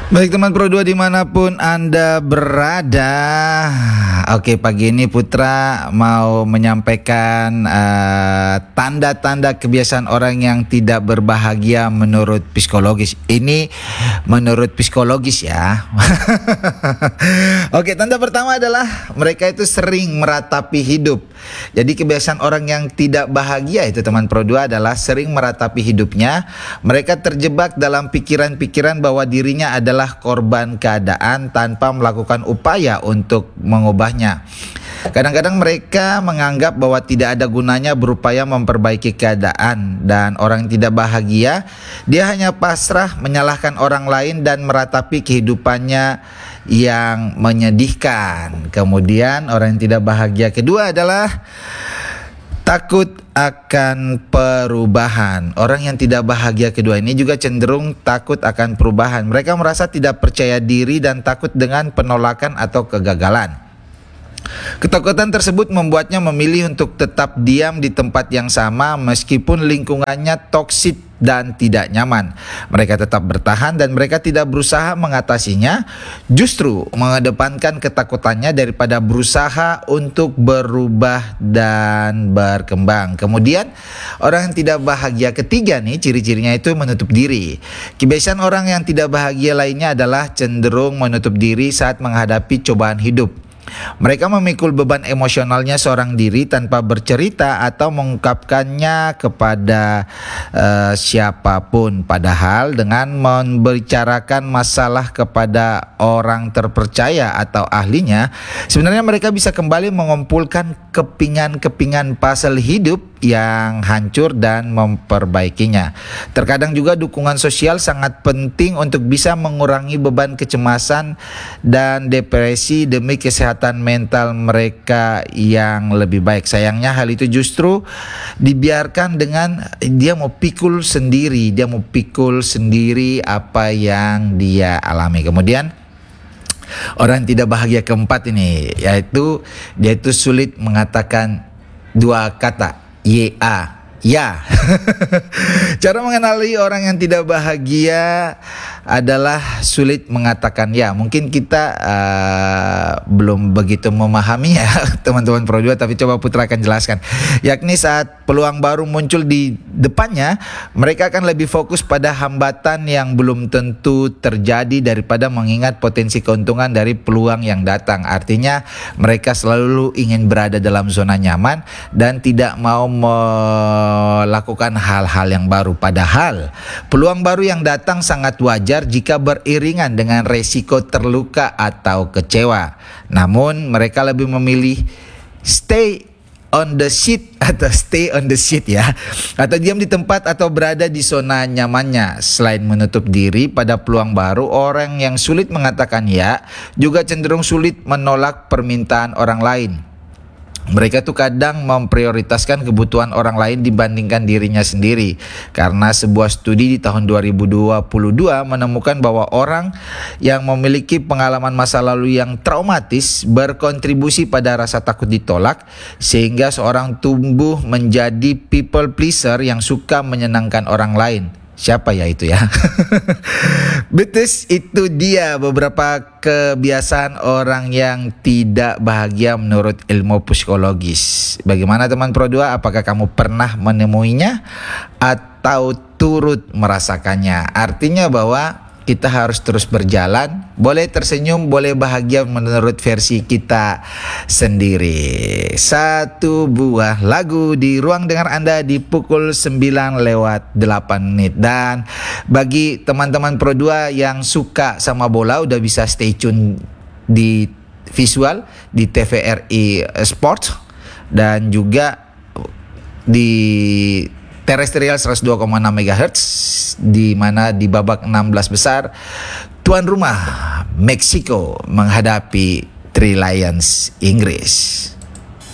Baik teman Pro 2 dimanapun Anda berada. Oke, pagi ini Putra mau menyampaikan tanda-tanda kebiasaan orang yang tidak berbahagia menurut psikologis. Ini menurut psikologis ya. Oke, tanda pertama adalah mereka itu sering meratapi hidup. Jadi kebiasaan orang yang tidak bahagia itu teman Pro 2 adalah sering meratapi hidupnya. Mereka terjebak dalam pikiran-pikiran bahwa dirinya adalah korban keadaan tanpa melakukan upaya untuk mengubahnya. Kadang-kadang mereka menganggap bahwa tidak ada gunanya berupaya memperbaiki keadaan, dan orang yang tidak bahagia, dia hanya pasrah menyalahkan orang lain dan meratapi kehidupannya yang menyedihkan. Kemudian orang yang tidak bahagia kedua adalah takut akan perubahan. Orang yang tidak bahagia kedua ini juga cenderung takut akan perubahan. Mereka merasa tidak percaya diri dan takut dengan penolakan atau kegagalan. Ketakutan tersebut membuatnya memilih untuk tetap diam di tempat yang sama meskipun lingkungannya toksik dan tidak nyaman. Mereka tetap bertahan dan mereka tidak berusaha mengatasinya, justru mengedepankan ketakutannya daripada berusaha untuk berubah dan berkembang. Kemudian orang yang tidak bahagia ketiga nih, ciri-cirinya itu menutup diri. Kebiasaan orang yang tidak bahagia lainnya adalah cenderung menutup diri saat menghadapi cobaan hidup. Mereka memikul beban emosionalnya seorang diri tanpa bercerita atau mengungkapkannya kepada siapapun. Padahal dengan membicarakan masalah kepada orang terpercaya atau ahlinya, sebenarnya mereka bisa kembali mengumpulkan kepingan-kepingan puzzle hidup yang hancur dan memperbaikinya. Terkadang juga dukungan sosial sangat penting untuk bisa mengurangi beban kecemasan dan depresi demi kesehatan mental mereka yang lebih baik. Sayangnya hal itu justru dibiarkan dengan dia mau pikul sendiri apa yang dia alami. Kemudian orang yang tidak bahagia keempat ini, yaitu dia itu sulit mengatakan dua kata. Ya. Cara mengenali orang yang tidak bahagia adalah sulit mengatakan ya. Mungkin kita belum begitu memahami ya teman-teman Pro 2, tapi coba Putra akan jelaskan. Yakni saat peluang baru muncul di depannya, mereka akan lebih fokus pada hambatan yang belum tentu terjadi daripada mengingat potensi keuntungan dari peluang yang datang. Artinya mereka selalu ingin berada dalam zona nyaman dan tidak mau melakukan hal-hal yang baru. Padahal peluang baru yang datang sangat wajar jika beriringan dengan resiko terluka atau kecewa. Namun mereka lebih memilih stay on the seat ya, atau diam di tempat atau berada di zona nyamannya. Selain menutup diri pada peluang baru, orang yang sulit mengatakan ya juga cenderung sulit menolak permintaan orang lain. Mereka tuh kadang memprioritaskan kebutuhan orang lain dibandingkan dirinya sendiri. Karena sebuah studi di tahun 2022 menemukan bahwa orang yang memiliki pengalaman masa lalu yang traumatis berkontribusi pada rasa takut ditolak, sehingga seorang tumbuh menjadi people pleaser yang suka menyenangkan orang lain. Siapa ya itu ya? Betul, itu dia beberapa kebiasaan orang yang tidak bahagia menurut ilmu psikologis. Bagaimana teman Pro 2? Apakah kamu pernah menemuinya atau turut merasakannya? Artinya bahwa kita harus terus berjalan, boleh tersenyum, boleh bahagia menurut versi kita sendiri. Satu buah lagu di ruang dengar Anda di pukul 9:08. Dan bagi teman-teman Pro 2 yang suka sama bola, udah bisa stay tune di visual di TVRI Sport dan juga di Terrestrial 102,6 MHz, di mana di babak 16 besar tuan rumah Meksiko menghadapi Three Lions Inggris.